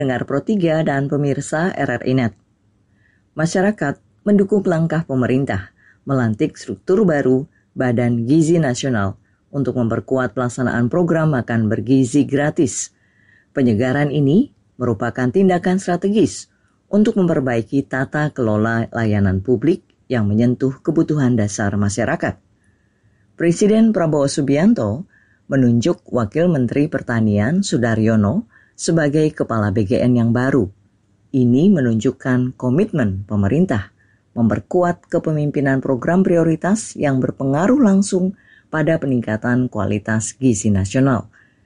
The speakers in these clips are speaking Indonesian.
Pendengar Pro 3 dan pemirsa RRI Net. Masyarakat mendukung langkah pemerintah melantik struktur baru Badan Gizi Nasional untuk memperkuat pelaksanaan program makan bergizi gratis. Penyegaran ini merupakan tindakan strategis untuk memperbaiki tata kelola layanan publik yang menyentuh kebutuhan dasar masyarakat. Presiden Prabowo Subianto menunjuk Wakil Menteri Pertanian Sudaryono sebagai Kepala BGN yang baru. Ini menunjukkan komitmen pemerintah memperkuat kepemimpinan program prioritas yang berpengaruh langsung pada peningkatan kualitas gizi nasional.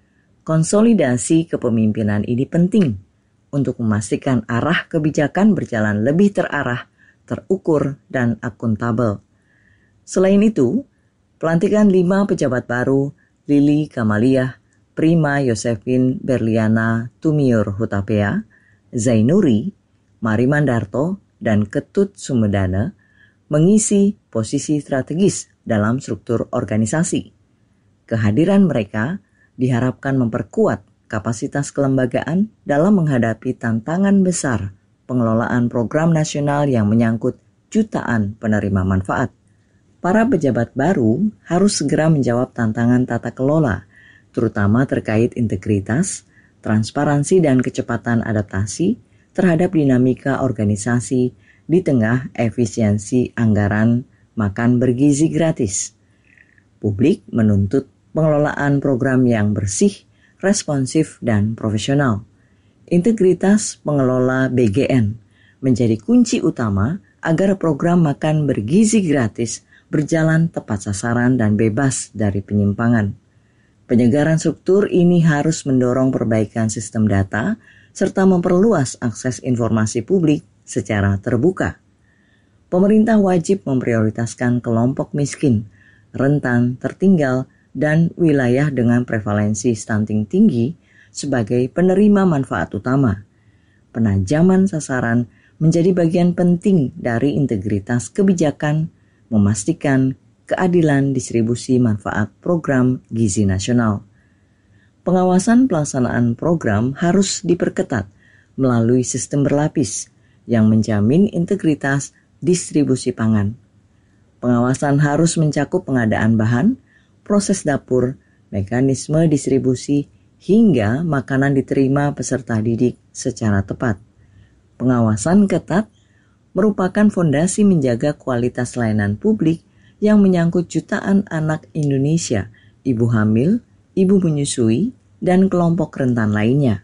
Konsolidasi kepemimpinan ini penting untuk memastikan arah kebijakan berjalan lebih terarah, terukur, dan akuntabel. Selain itu, pelantikan 5 pejabat baru, Lili Kamaliah, Prima Yosefin Berliana Tumiur Hutapea, Zainuri, Mari Mandarto, dan Ketut Sumedana mengisi posisi strategis dalam struktur organisasi. Kehadiran mereka diharapkan memperkuat kapasitas kelembagaan dalam menghadapi tantangan besar pengelolaan program nasional yang menyangkut jutaan penerima manfaat. Para pejabat baru harus segera menjawab tantangan tata kelola, terutama terkait integritas, transparansi, dan kecepatan adaptasi terhadap dinamika organisasi di tengah efisiensi anggaran makan bergizi gratis. Publik menuntut pengelolaan program yang bersih, responsif, dan profesional. Integritas pengelola BGN menjadi kunci utama agar program makan bergizi gratis berjalan tepat sasaran dan bebas dari penyimpangan. Penyegaran struktur ini harus mendorong perbaikan sistem data serta memperluas akses informasi publik secara terbuka. Pemerintah wajib memprioritaskan kelompok miskin, rentan, tertinggal, dan wilayah dengan prevalensi stunting tinggi sebagai penerima manfaat utama. Penajaman sasaran menjadi bagian penting dari integritas kebijakan, memastikan keadilan distribusi manfaat program gizi nasional. Pengawasan pelaksanaan program harus diperketat melalui sistem berlapis yang menjamin integritas distribusi pangan. Pengawasan harus mencakup pengadaan bahan, proses dapur, mekanisme distribusi, hingga makanan diterima peserta didik secara tepat. Pengawasan ketat merupakan fondasi menjaga kualitas layanan publik yang menyangkut jutaan anak Indonesia, ibu hamil, ibu menyusui, dan kelompok rentan lainnya.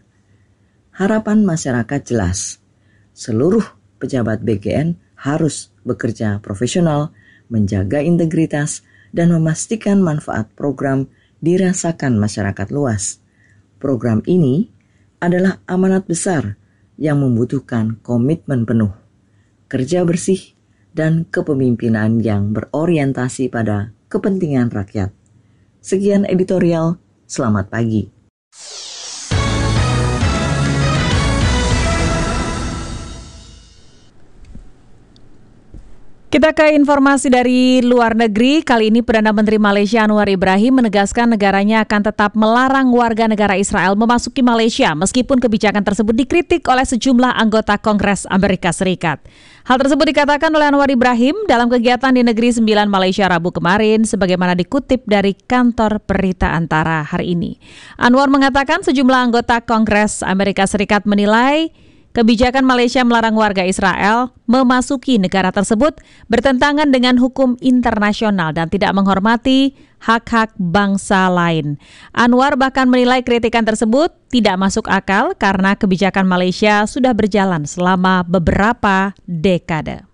Harapan masyarakat jelas. Seluruh pejabat BGN harus bekerja profesional, menjaga integritas, dan memastikan manfaat program dirasakan masyarakat luas. Program ini adalah amanat besar yang membutuhkan komitmen penuh, kerja bersih, dan kepemimpinan yang berorientasi pada kepentingan rakyat. Sekian editorial, selamat pagi. Kita ke informasi dari luar negeri. Kali ini Perdana Menteri Malaysia Anwar Ibrahim menegaskan negaranya akan tetap melarang warga negara Israel memasuki Malaysia meskipun kebijakan tersebut dikritik oleh sejumlah anggota Kongres Amerika Serikat. Hal tersebut dikatakan oleh Anwar Ibrahim dalam kegiatan di Negeri Sembilan Malaysia Rabu kemarin sebagaimana dikutip dari kantor berita Antara hari ini. Anwar mengatakan sejumlah anggota Kongres Amerika Serikat menilai kebijakan Malaysia melarang warga Israel memasuki negara tersebut bertentangan dengan hukum internasional dan tidak menghormati hak-hak bangsa lain. Anwar bahkan menilai kritikan tersebut tidak masuk akal karena kebijakan Malaysia sudah berjalan selama beberapa dekade.